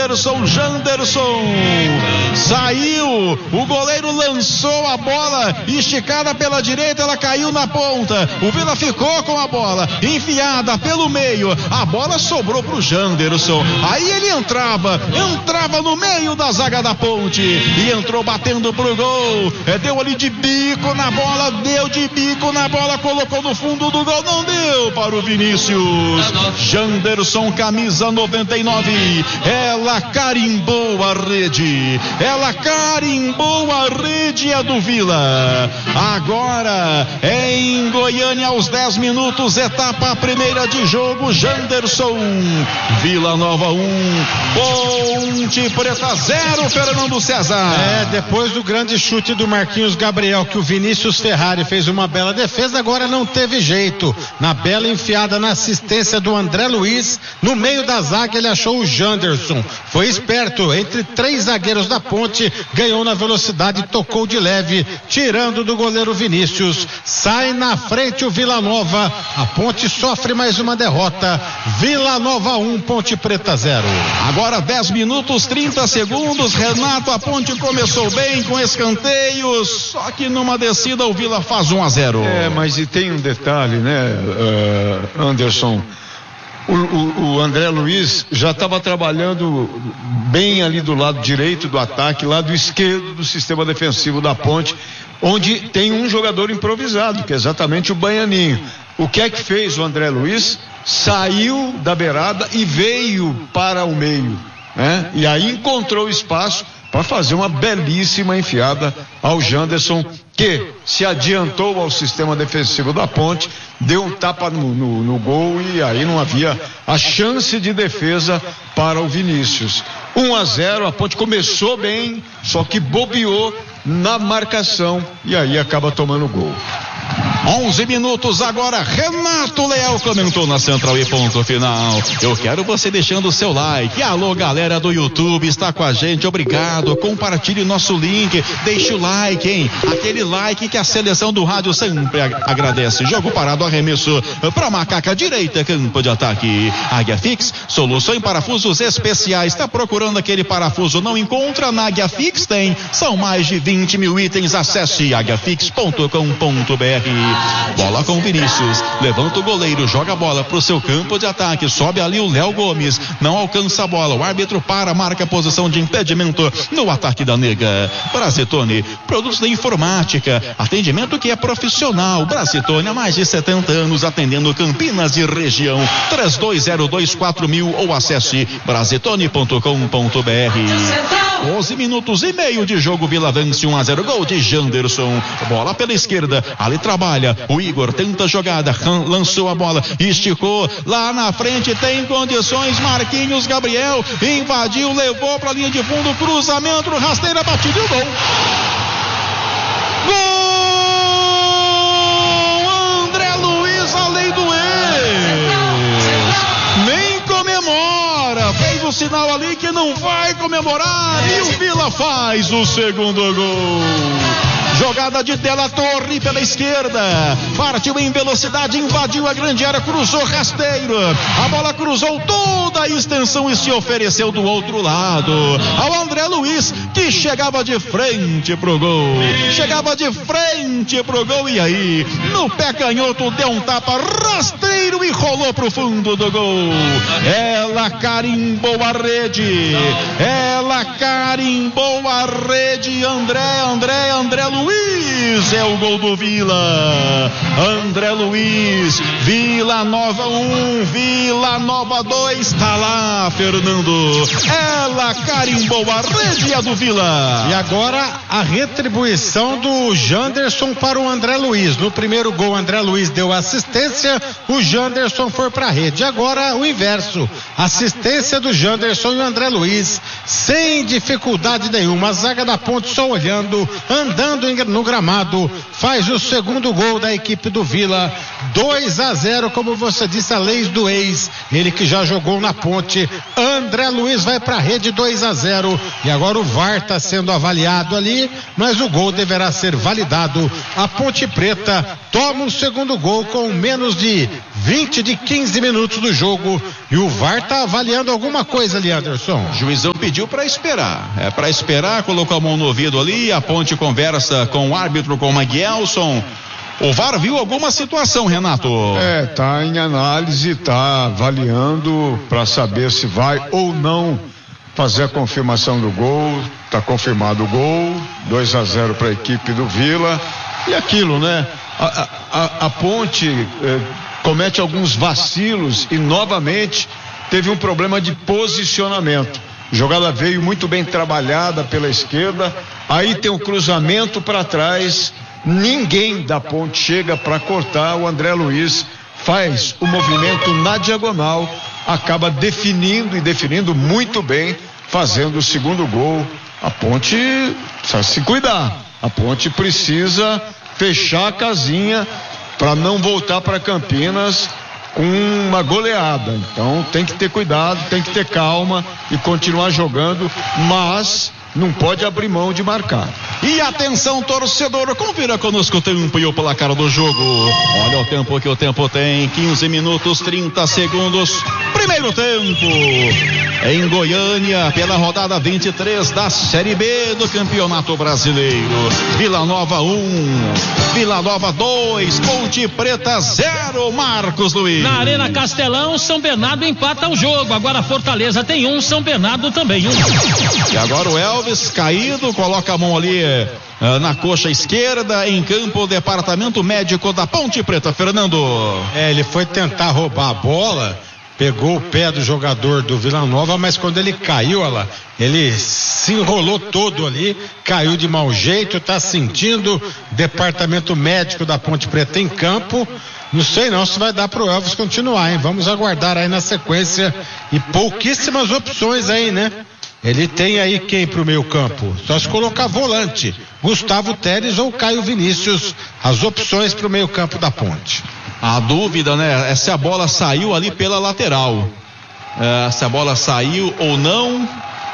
Janderson, saiu, o goleiro lançou a bola, esticada pela direita, ela caiu na ponta, o Vila ficou com a bola, enfiada pelo meio, a bola sobrou pro Janderson, aí ele entrava no meio da zaga da Ponte, e entrou batendo pro gol, deu ali de bico na bola, colocou no fundo do gol, não deu para o Vinícius. Janderson, camisa 99, ela carimbou a rede, é do Vila. Agora em Goiânia, aos 10 minutos, etapa primeira de jogo, Janderson, Vila Nova 1, Ponte Preta 0, Fernando César. Depois do grande chute do Marquinhos Gabriel, que o Vinícius Ferrari fez uma bela defesa, agora não teve jeito, na bela enfiada na assistência do André Luiz, no meio da zaga ele achou o Janderson, foi esperto, entre 3 zagueiros da Ponte, ganhou na velocidade, tocou de leve, tirando do goleiro Vinícius, sai na frente o Vila Nova, a Ponte sofre mais uma derrota, Vila Nova 1, Ponte Preta 0. Agora 10 minutos 30 segundos, Renato, a Ponte começou bem com escanteios, só que numa descida o Vila faz 1-0. Mas e tem um detalhe, né, Anderson? O André Luiz já estava trabalhando bem ali do lado direito do ataque, lado esquerdo do sistema defensivo da Ponte, onde tem um jogador improvisado, que é exatamente o Baianinho. O que é que fez o André Luiz? Saiu da beirada e veio para o meio, né? E aí encontrou espaço para fazer uma belíssima enfiada ao Janderson, que se adiantou ao sistema defensivo da Ponte, deu um tapa no gol e aí não havia a chance de defesa para o Vinícius. 1-0, a Ponte começou bem, só que bobeou na marcação e aí acaba tomando gol. 11 minutos agora, Renato Leal comentou na Central e ponto final. Eu quero você deixando o seu like. Alô, galera do YouTube, está com a gente, obrigado. Compartilhe nosso link, deixe o like, hein? Aquele like que a seleção do rádio sempre agradece. Jogo parado, arremesso para Macaca, direita, campo de ataque. Águia Fix, solução em parafusos especiais. Está procurando aquele parafuso, não encontra? Na Águia Fix tem. São mais de 20 mil itens. Acesse aguiafix.com.br. Bola com Vinícius, levanta o goleiro, joga a bola pro seu campo de ataque, sobe ali o Léo Gomes, não alcança a bola, o árbitro marca a posição de impedimento no ataque da Nega. Bracetone, produtos da informática, atendimento que é profissional. Bracetone, há mais de 70 anos atendendo Campinas e região. 32024000 ou acesse bracetone.com.br. 11 minutos e meio de jogo, Vila vence 1-0, gol de Janderson, bola pela esquerda, ali trabalha, o Igor tenta a jogada, lançou a bola, esticou, lá na frente tem condições, Marquinhos Gabriel, invadiu, levou pra linha de fundo, cruzamento, rasteira, batida e o gol. Gol! André Luiz, a lei do ex, nem comemora, fez o sinal ali que não vai comemorar e o Vila faz o segundo gol. Jogada de Della Torre pela esquerda, partiu em velocidade, invadiu a grande área, cruzou rasteiro, a bola cruzou toda a extensão e se ofereceu do outro lado ao André Luiz, que chegava de frente pro gol, e aí no pé canhoto deu um tapa rasteiro e rolou pro fundo do gol. Ela carimbou a rede, André Luiz, é o gol do Vila. André Luiz, Vila Nova 1, Vila Nova 2, tá lá, Fernando. Ela carimbou a rede, a do Vila. E agora a retribuição do Janderson para o André Luiz. No primeiro gol, André Luiz deu assistência, o Janderson foi para a rede. Agora o inverso, assistência do Janderson e o André Luiz, sem dificuldade nenhuma. A zaga da Ponte só olhando, andando no gramado, faz o segundo gol da equipe do Vila. 2-0, como você disse, a lei do ex. Ele que já jogou na Ponte André Luiz vai para a rede 2-0. E agora o VAR está sendo avaliado ali, mas o gol deverá ser validado. A Ponte Preta toma o segundo gol com menos de 15 minutos do jogo. E o VAR está avaliando alguma coisa ali, Anderson. O juizão pediu para esperar. É para esperar, colocou a mão no ouvido ali. A Ponte conversa com o árbitro, com o Maguielson. O VAR viu alguma situação, Renato? Tá em análise, tá avaliando para saber se vai ou não fazer a confirmação do gol. Tá confirmado o gol, 2-0 para a equipe do Vila. E aquilo, né? A Ponte comete alguns vacilos e novamente teve um problema de posicionamento. A jogada veio muito bem trabalhada pela esquerda, aí tem um cruzamento para trás. Ninguém da Ponte chega para cortar. O André Luiz faz o movimento na diagonal, acaba definindo muito bem, fazendo o segundo gol. A Ponte precisa se cuidar. A Ponte precisa fechar a casinha para não voltar para Campinas com uma goleada. Então tem que ter cuidado, tem que ter calma e continuar jogando, mas não pode abrir mão de marcar. E atenção, torcedor, confira conosco o tempo e o placar do jogo. Olha o tempo que o tempo tem, 15 minutos 30 segundos. Primeiro tempo em Goiânia, pela rodada 23 da Série B do Campeonato Brasileiro. Vila Nova 1, Vila Nova 2, Ponte Preta 0, Marcos Luiz. Na Arena Castelão, São Bernardo empata o jogo. Agora Fortaleza tem 1, São Bernardo também 1. E agora o Elvis caído, coloca a mão ali na coxa esquerda, em campo o departamento médico da Ponte Preta, Fernando. Ele foi tentar roubar a bola, pegou o pé do jogador do Vila Nova, mas quando ele caiu, ele se enrolou todo ali, caiu de mau jeito, tá sentindo. Departamento médico da Ponte Preta em campo. Não sei não se vai dar pro Elvis continuar, hein? Vamos aguardar aí na sequência. E pouquíssimas opções aí, né? Ele tem aí quem pro meio campo? Só se colocar volante, Gustavo Teres ou Caio Vinícius, as opções pro meio campo da Ponte. A dúvida, né? É se a bola saiu ali pela lateral. Se a bola saiu ou não.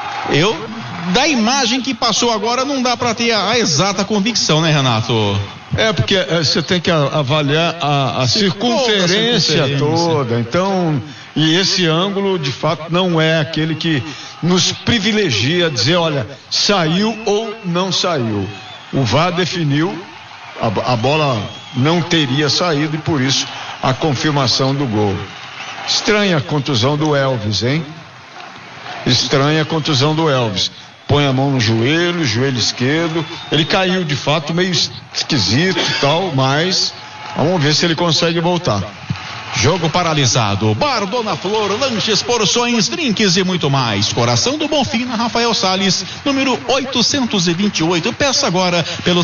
Da imagem que passou agora, não dá para ter a exata convicção, né, Renato? Porque você tem que avaliar a circunferência toda. Então, e esse ângulo, de fato, não é aquele que nos privilegia a dizer, olha, saiu ou não saiu. O VAR definiu, a bola não teria saído e por isso a confirmação do gol. Estranha a contusão do Elvis, hein? Estranha a contusão do Elvis. Põe a mão no joelho esquerdo. Ele caiu de fato meio esquisito e tal, mas vamos ver se ele consegue voltar. Jogo paralisado. Bar Dona Flor, lanches, porções, drinks e muito mais. Coração do Bonfim, na Rafael Salles, número 828. Peça agora pelo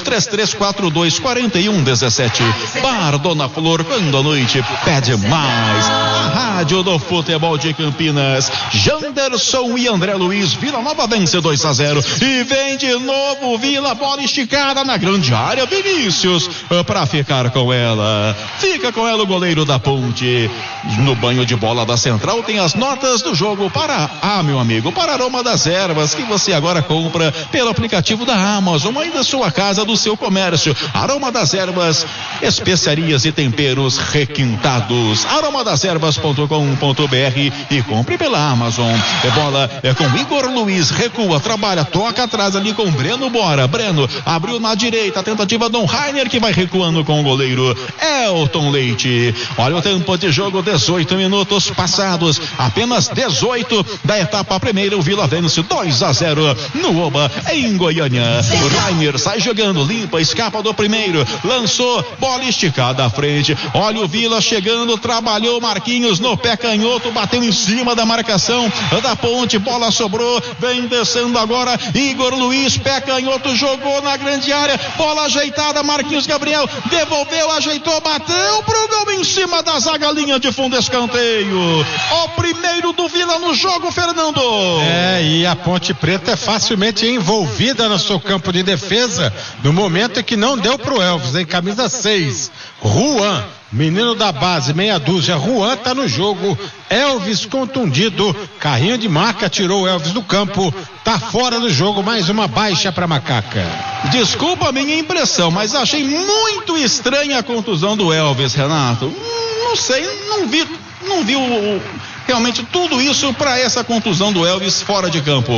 3342-4117. Bar Dona Flor, quando a noite pede mais. A rádio do futebol de Campinas. Janderson e André Luiz. Vila Nova vence 2-0. E vem de novo Vila, bola esticada na grande área. Vinícius, pra ficar com ela. Fica com ela o goleiro da Ponte. No banho de bola da Central tem as notas do jogo para meu amigo, para Aroma das Ervas, que você agora compra pelo aplicativo da Amazon, aí da sua casa, do seu comércio. Aroma das Ervas, especiarias e temperos requintados. aromadeservas.com.br e compre pela Amazon. Bola com Igor Luiz, recua, trabalha, toca atrás ali com Breno Bora. Breno abriu na direita, tentativa Dom Rainer, que vai recuando com o goleiro Elton Leite. Olha o tempo de jogo, 18 minutos passados, apenas 18 da etapa primeira. O Vila vence 2-0 no Oba, em Goiânia. O Rainer sai jogando, limpa, escapa do primeiro, lançou, bola esticada à frente. Olha o Vila chegando, trabalhou Marquinhos no pé canhoto, bateu em cima da marcação da Ponte, bola sobrou, vem descendo agora Igor Luiz, pé canhoto, jogou na grande área, bola ajeitada, Marquinhos Gabriel devolveu, ajeitou, bateu pro gol em cima da zaga zaga, linha de fundo, escanteio. O primeiro do Vila no jogo, Fernando. E a Ponte Preta é facilmente envolvida no seu campo de defesa no momento em que não deu pro Elvis, em camisa 6. Juan, menino da base, meia dúzia. Juan tá no jogo. Elvis contundido. Carrinho de marca tirou o Elvis do campo. Tá fora do jogo. Mais uma baixa pra Macaca. Desculpa a minha impressão, mas achei muito estranha a contusão do Elvis, Renato. Não sei, não vi realmente tudo isso pra essa contusão do Elvis fora de campo.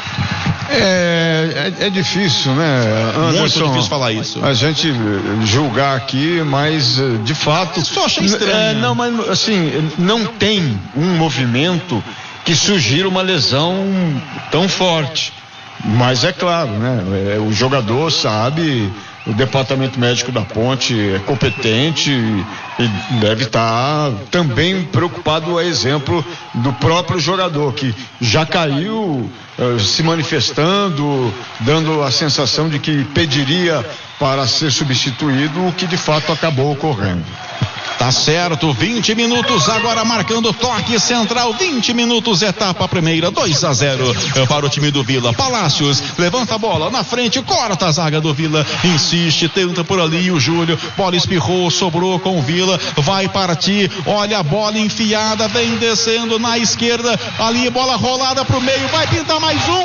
É difícil, né, Anderson? Muito difícil falar isso. A gente julgar aqui, mas de fato. Só achei estranho. Não, mas assim, não tem um movimento que sugira uma lesão tão forte. Mas é claro, né? O jogador sabe, o departamento médico da Ponte é competente e deve estar também preocupado, a exemplo do próprio jogador, que já caiu se manifestando, dando a sensação de que pediria para ser substituído, o que de fato acabou ocorrendo. Tá certo, 20 minutos agora marcando toque central, 20 minutos, etapa primeira, 2-0 para o time do Vila. Palácios levanta a bola na frente, corta a zaga do Vila, insiste, tenta por ali o Júlio, bola espirrou, sobrou com o Vila, vai partir, olha a bola enfiada, vem descendo na esquerda, ali bola rolada pro meio, vai pintar mais um,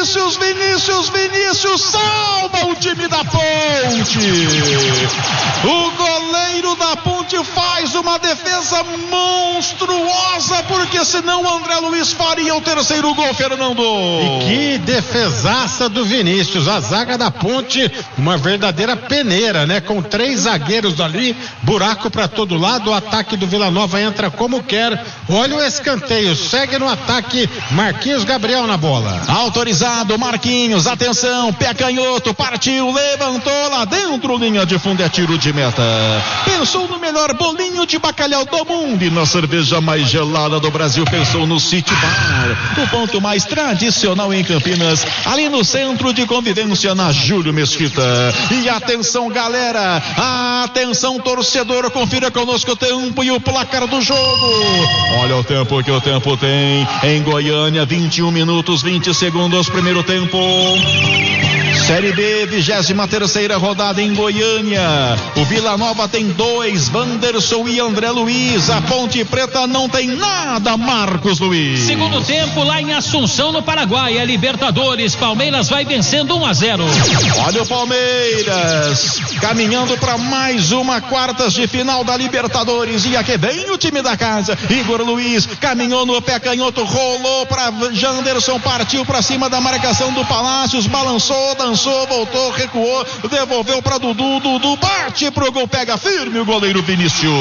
Vinícius, salva o time da Ponte. O goleiro da Ponte faz uma defesa monstruosa, porque senão o André Luiz faria o terceiro gol, Fernando. E que defesaça do Vinícius. A zaga da Ponte, uma verdadeira peneira, né? Com 3 zagueiros ali, buraco para todo lado. O ataque do Vila Nova entra como quer. Olha o escanteio, segue no ataque. Marquinhos Gabriel na bola. Autorizado, Marquinhos, atenção, pé canhoto, partiu, levantou lá dentro, linha de fundo, é tiro de meta. Pensou no melhor bolinho de bacalhau do mundo e na cerveja mais gelada do Brasil, pensou no City Bar, o ponto mais tradicional em Campinas, ali no centro de convivência, na Júlio Mesquita. E atenção, galera, atenção, torcedor, confira conosco o tempo e o placar do jogo. Olha o tempo que o tempo tem em Goiânia, 21 minutos 20 segundos, primeiro tempo. Série B, 23ª rodada em Goiânia. O Vila Nova tem 2, Wanderson e André Luiz. A Ponte Preta não tem nada, Marcos Luiz. Segundo tempo lá em Assunção, no Paraguai, é Libertadores. Palmeiras vai vencendo 1-0. Olha o Palmeiras caminhando para mais uma quartas de final da Libertadores. E aqui vem o time da casa. Igor Luiz caminhou no pé canhoto, rolou para Janderson, partiu para cima da marcação do Palácios, balançou, dançou, voltou, recuou, devolveu para Dudu, bate pro gol, pega firme o goleiro Vinícius.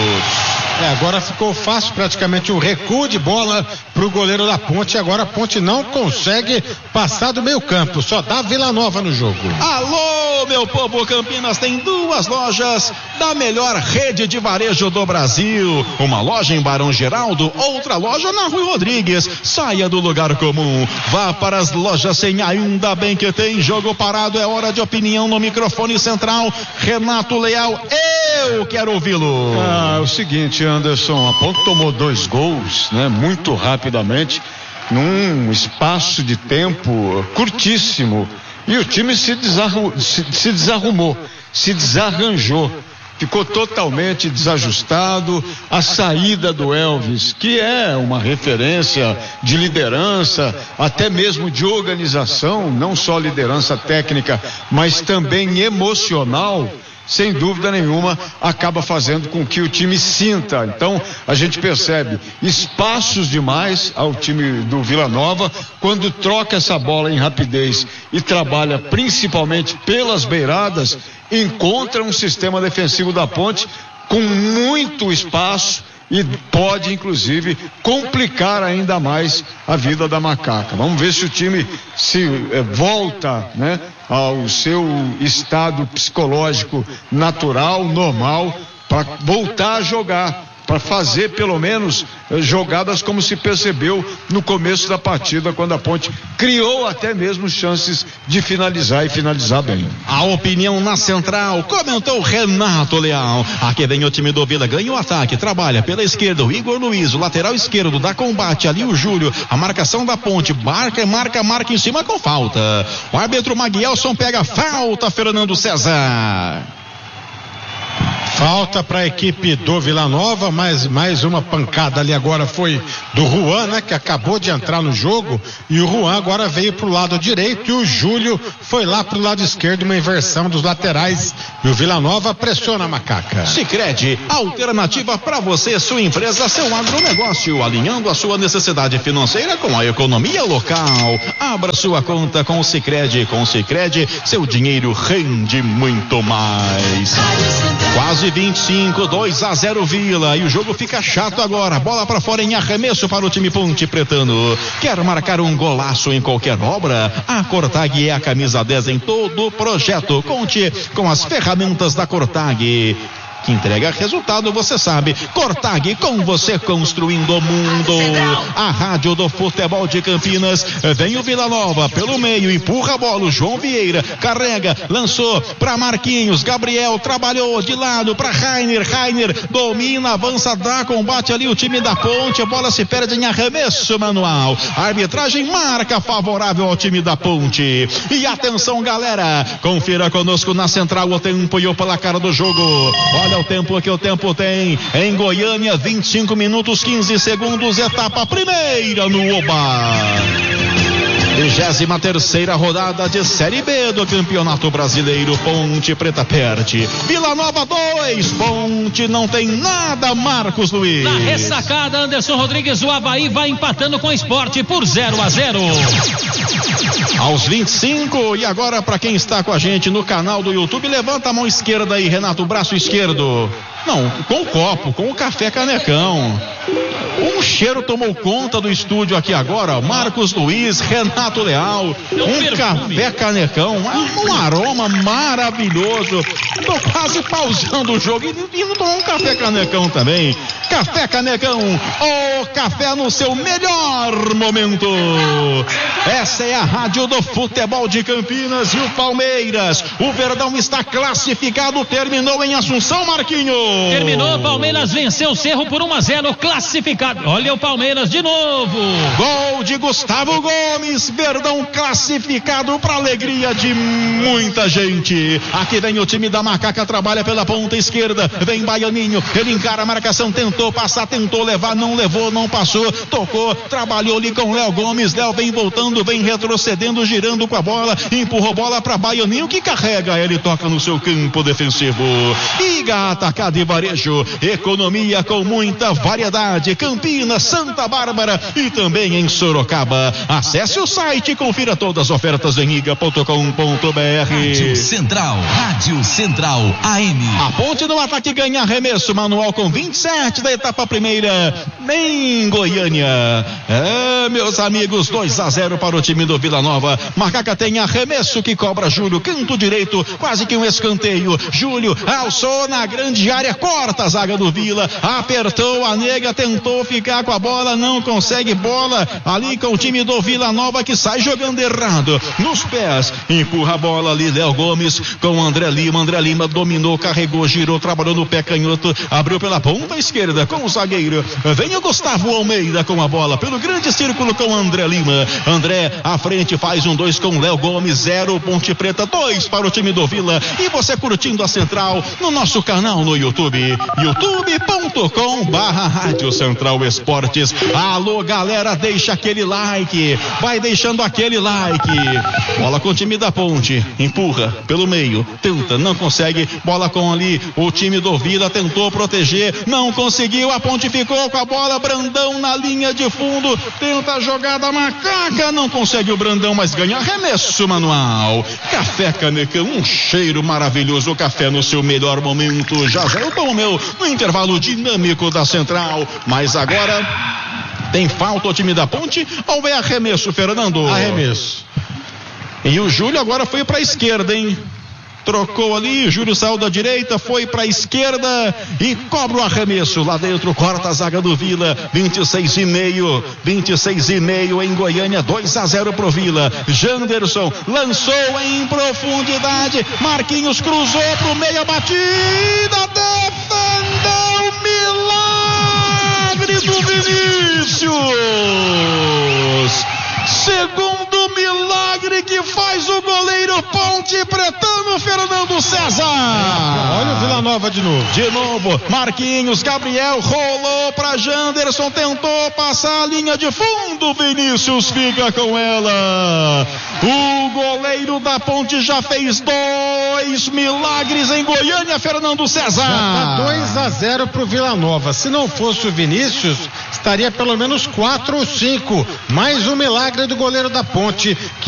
Agora ficou fácil, praticamente um recuo de bola pro goleiro da Ponte. Agora a Ponte não consegue passar do meio campo, só dá Vila Nova no jogo. Alô, meu povo, Campinas tem 2 lojas da melhor rede de varejo do Brasil. Uma loja em Barão Geraldo, outra loja na Rui Rodrigues. Saia do lugar comum, vá para as lojas sem, ainda bem que tem jogo parado. É hora de opinião no microfone central, Renato Leal, eu quero ouvi-lo. É o seguinte, Anderson, a Ponte tomou 2 gols, né, muito rapidamente, num espaço de tempo curtíssimo, e o time se desarrumou, se desarranjou, ficou totalmente desajustado. A saída do Elvis, que é uma referência de liderança, até mesmo de organização, não só liderança técnica, mas também emocional, sem dúvida nenhuma, acaba fazendo com que o time sinta. Então, a gente percebe espaços demais ao time do Vila Nova, quando troca essa bola em rapidez e trabalha principalmente pelas beiradas, encontra um sistema defensivo da Ponte com muito espaço e pode, inclusive, complicar ainda mais a vida da Macaca. Vamos ver se o time se volta, né, ao seu estado psicológico natural, normal, para voltar a jogar, para fazer pelo menos jogadas como se percebeu no começo da partida, quando a Ponte criou até mesmo chances de finalizar e finalizar bem. A opinião na central, comentou Renato Leal. Aqui vem o time do Vila, ganha o ataque, trabalha pela esquerda, o Igor Luiz, o lateral esquerdo, dá combate ali o Júlio, a marcação da Ponte, marca em cima com falta. O árbitro Maguielson pega falta, Fernando César. Falta para a equipe do Vila Nova, mais uma pancada ali agora foi do Juan, né? Que acabou de entrar no jogo, e o Juan agora veio pro lado direito e o Júlio foi lá pro lado esquerdo, uma inversão dos laterais, e o Vila Nova pressiona a Macaca. Sicredi, alternativa para você, sua empresa, seu agronegócio, alinhando a sua necessidade financeira com a economia local. Abra sua conta com o Sicredi. Com o Sicredi, seu dinheiro rende muito mais. Quase 25, 2-0 Vila, e o jogo fica chato agora. Bola para fora em arremesso para o time Ponte Pretano. Quer marcar um golaço em qualquer obra? A Cortag é a camisa 10 em todo o projeto. Conte com as ferramentas da Cortag, que entrega resultado, você sabe. Cortag, com você construindo o mundo. A rádio do futebol de Campinas. Vem o Vila Nova pelo meio, empurra a bola, o João Vieira carrega, lançou para Marquinhos, Gabriel trabalhou de lado para Rainer domina, avança, dá combate ali o time da Ponte, a bola se perde em arremesso manual. A arbitragem marca favorável ao time da Ponte. E atenção, galera, confira conosco na central o tempo e o placar do jogo. Olha o tempo que o tempo tem em Goiânia, 25 minutos 15 segundos, etapa primeira no Oba. 23ª rodada de Série B do Campeonato Brasileiro. Ponte Preta perde, Vila Nova 2, Ponte não tem nada. Marcos Luiz. Na ressacada, Anderson Rodrigues, o Avaí vai empatando com o Sport por 0-0. Aos 25, e agora para quem está com a gente no canal do YouTube, levanta a mão esquerda aí, Renato, o braço esquerdo. Não, com o copo, com o café Canecão. Um cheiro tomou conta do estúdio aqui agora, Marcos Luiz, Renato Leal, um café Canecão, um aroma maravilhoso. Tô quase pausando o jogo e não tomou um café Canecão também. Café Canecão, o café no seu melhor momento. Essa é a rádio do futebol de Campinas. E o Palmeiras, o Verdão está classificado, terminou em Assunção, Marquinhos. Terminou, Palmeiras venceu o Cerro por 1-0, classificado. Olha o Palmeiras de novo. Gol de Gustavo Gomes, Verdão classificado para alegria de muita gente. Aqui vem o time da Macaca, trabalha pela ponta esquerda, vem Baianinho, ele encara a marcação, tentou passar, tentou levar, não levou, não passou, tocou, trabalhou ali com Léo Gomes. Léo vem voltando, vem retrocedendo, girando com a bola, empurrou bola para Baianinho, que carrega, ele toca no seu campo defensivo. Iga Atacado e Varejo, economia com muita variedade, Campinas, Santa Bárbara e também em Sorocaba. Acesse o site e confira todas as ofertas em iga.com.br. Rádio Central AM. A Ponte no ataque ganha arremesso manual com 27 da etapa primeira em Goiânia. Meus amigos, 2-0 para o time do Vila Nova. Macaca tem arremesso que cobra Júlio, canto direito, quase que um escanteio. Júlio alçou na grande área, corta a zaga do Vila, apertou a nega, tentou ficar com a bola, não consegue. Bola ali com o time do Vila Nova, que sai jogando errado nos pés, empurra a bola ali, Léo Gomes com André Lima dominou, carregou, girou, trabalhou no pé canhoto, abriu pela ponta esquerda com o zagueiro, vem o Gustavo Almeida com a bola pelo grande círculo com André Lima. André à frente, faz 1-2 com Léo Gomes, 0 Ponte Preta, 2 para o time do Vila. E você curtindo a central no nosso canal no YouTube, youtube.com/Rádio Central Esportes. Alô, galera, deixa aquele like, vai deixando aquele like. Bola com o time da Ponte, empurra pelo meio, tenta, não consegue. Bola com ali o time do Vila, tentou proteger, não conseguiu. A Ponte ficou com a bola, Brandão na linha de fundo, tenta a jogada, Macaca, não consegue o Brandão, mas ganha arremesso manual. Café Canecão, um cheiro maravilhoso, o café no seu melhor momento. Já eu tomo meu no intervalo dinâmico da central, mas agora tem falta o time da Ponte ou é arremesso, Fernando? Arremesso. E o Júlio agora foi para a esquerda, hein? trocou ali, Júlio saiu da direita, foi pra esquerda e cobra o arremesso, lá dentro corta a zaga do Vila, 26,5 em Goiânia, 2-0 pro Vila. Janderson lançou em profundidade, Marquinhos cruzou pro meio, a batida, defendeu, milagre do Vinícius, segundo milagre que faz o goleiro Ponte Pretano, Fernando César. Olha o Vila Nova de novo. De novo, Marquinhos, Gabriel rolou para Janderson, tentou passar a linha de fundo, Vinícius fica com ela. O goleiro da Ponte já fez 2 milagres em Goiânia, Fernando César. Já tá 2-0 pro Vila Nova. Se não fosse o Vinícius, estaria pelo menos 4 ou 5. Mais um milagre do goleiro da Ponte, que